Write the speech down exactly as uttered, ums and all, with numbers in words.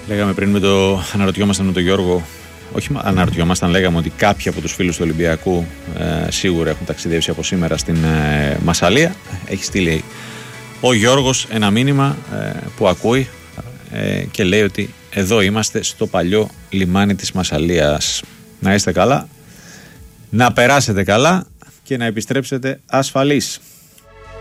Λέγαμε πριν με το. Αναρωτιόμασταν με τον Γιώργο. Όχι, αναρωτιόμασταν, λέγαμε ότι κάποιοι από τους φίλους του Ολυμπιακού ε, σίγουρα έχουν ταξιδέψει από σήμερα στην ε, Μασσαλία. Έχει στείλει ο Γιώργος ένα μήνυμα ε, που ακούει ε, και λέει ότι εδώ είμαστε στο παλιό λιμάνι της Μασσαλίας. Να είστε καλά, να περάσετε καλά και να επιστρέψετε ασφαλείς.